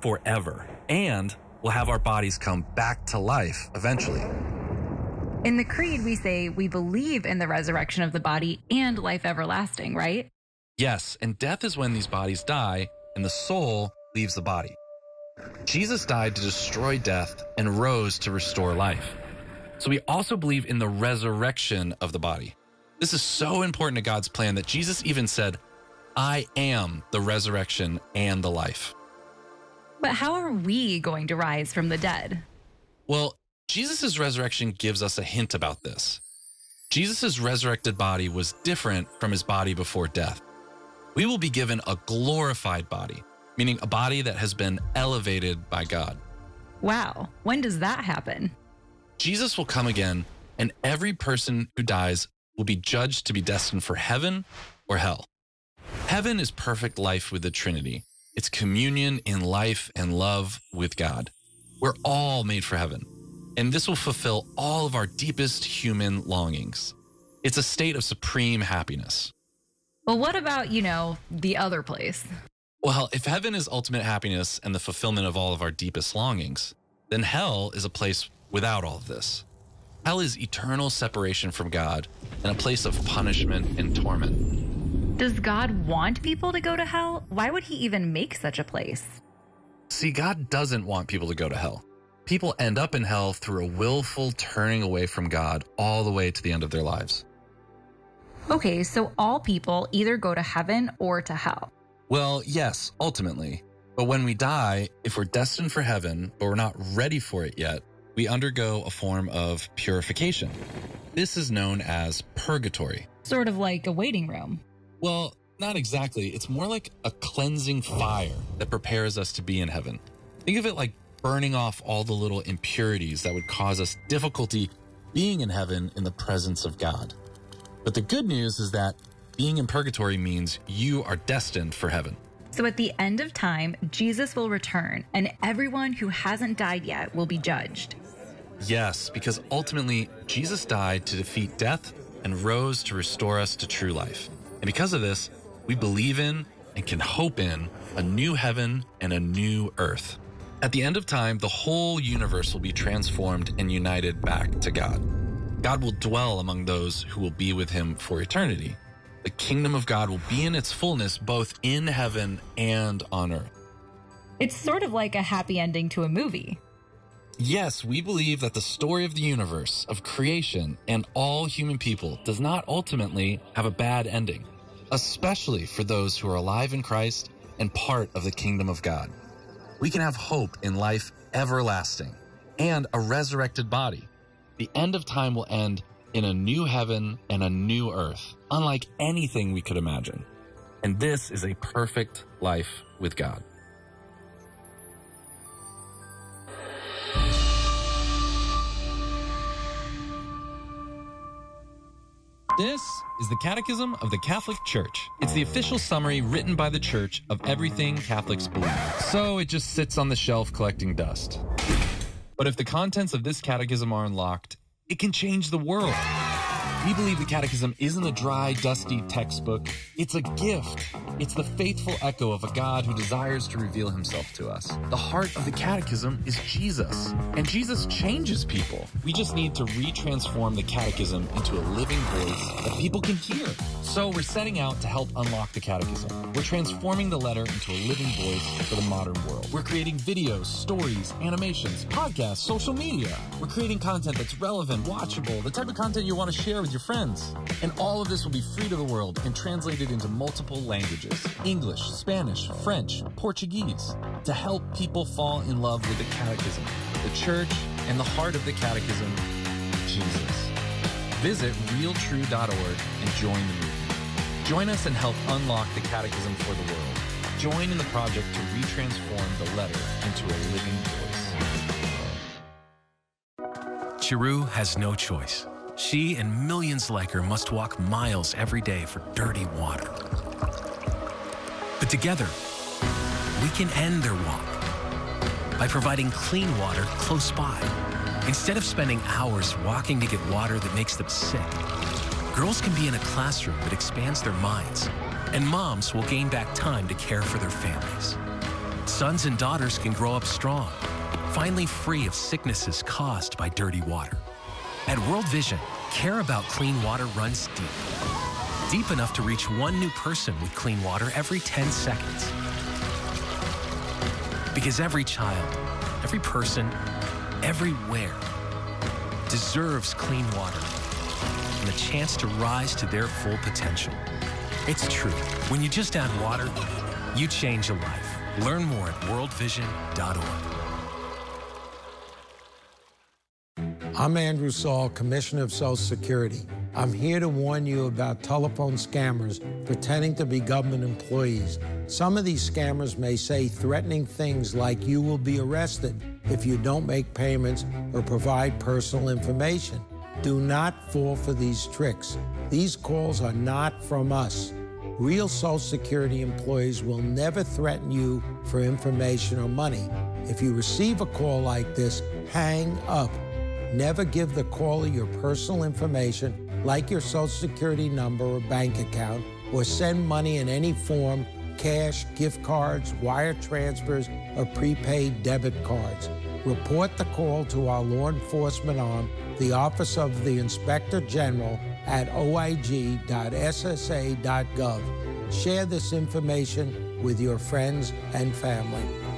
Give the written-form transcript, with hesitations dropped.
forever, and we'll have our bodies come back to life eventually. In the Creed, we say we believe in the resurrection of the body and life everlasting, right? Yes, and death is when these bodies die and the soul leaves the body. Jesus died to destroy death and rose to restore life. So we also believe in the resurrection of the body. This is so important to God's plan that Jesus even said, "I am the resurrection and the life." But how are we going to rise from the dead? Well, Jesus' resurrection gives us a hint about this. Jesus' resurrected body was different from his body before death. We will be given a glorified body, meaning a body that has been elevated by God. Wow, when does that happen? Jesus will come again, and every person who dies will be judged to be destined for heaven or hell. Heaven is perfect life with the Trinity. It's communion in life and love with God. We're all made for heaven, and this will fulfill all of our deepest human longings. It's a state of supreme happiness. Well, what about, the other place? Well, if heaven is ultimate happiness and the fulfillment of all of our deepest longings, then hell is a place without all of this. Hell is eternal separation from God and a place of punishment and torment. Does God want people to go to hell? Why would he even make such a place? See, God doesn't want people to go to hell. People end up in hell through a willful turning away from God all the way to the end of their lives. Okay, so all people either go to heaven or to hell. Well, yes, ultimately. But when we die, if we're destined for heaven, but we're not ready for it yet, we undergo a form of purification. This is known as purgatory. Sort of like a waiting room. Well, not exactly. It's more like a cleansing fire that prepares us to be in heaven. Think of it like burning off all the little impurities that would cause us difficulty being in heaven in the presence of God. But the good news is that being in purgatory means you are destined for heaven. So at the end of time, Jesus will return, and everyone who hasn't died yet will be judged. Yes, because ultimately, Jesus died to defeat death and rose to restore us to true life. And because of this, we believe in and can hope in a new heaven and a new earth. At the end of time, the whole universe will be transformed and united back to God. God will dwell among those who will be with him for eternity. The kingdom of God will be in its fullness both in heaven and on earth. It's sort of like a happy ending to a movie. Yes, we believe that the story of the universe, of creation, and all human people does not ultimately have a bad ending, especially for those who are alive in Christ and part of the kingdom of God. We can have hope in life everlasting and a resurrected body. The end of time will end in a new heaven and a new earth, unlike anything we could imagine. And this is a perfect life with God. This is the Catechism of the Catholic Church. It's the official summary written by the Church of everything Catholics believe. So it just sits on the shelf collecting dust. But if the contents of this catechism are unlocked, it can change the world. We believe the Catechism isn't a dry, dusty textbook. It's a gift. It's the faithful echo of a God who desires to reveal himself to us. The heart of the Catechism is Jesus, and Jesus changes people. We just need to retransform the Catechism into a living voice that people can hear. So we're setting out to help unlock the Catechism. We're transforming the letter into a living voice for the modern world. We're creating videos, stories, animations, podcasts, social media. We're creating content that's relevant, watchable, the type of content you want to share with your friends. And all of this will be free to the world and translated into multiple languages: English, Spanish, French, Portuguese, to help people fall in love with the Catechism, the Church, and the heart of the Catechism, Jesus. Visit realtrue.org and join the movement. Join us and help unlock the Catechism for the world. Join in the project to retransform the letter into a living voice. Chiru has no choice. She and millions like her must walk miles every day for dirty water. But together, we can end their walk by providing clean water close by. Instead of spending hours walking to get water that makes them sick, girls can be in a classroom that expands their minds, and moms will gain back time to care for their families. Sons and daughters can grow up strong, finally free of sicknesses caused by dirty water. At World Vision, care about clean water runs deep. Deep enough to reach one new person with clean water every 10 seconds. Because every child, every person, everywhere deserves clean water and the chance to rise to their full potential. It's true. When you just add water, you change a life. Learn more at worldvision.org. I'm Andrew Saul, Commissioner of Social Security. I'm here to warn you about telephone scammers pretending to be government employees. Some of these scammers may say threatening things like you will be arrested if you don't make payments or provide personal information. Do not fall for these tricks. These calls are not from us. Real Social Security employees will never threaten you for information or money. If you receive a call like this, hang up. Never give the caller your personal information, like your Social Security number or bank account, or send money in any form, cash, gift cards, wire transfers, or prepaid debit cards. Report the call to our law enforcement arm, the Office of the Inspector General, at oig.ssa.gov. Share this information with your friends and family.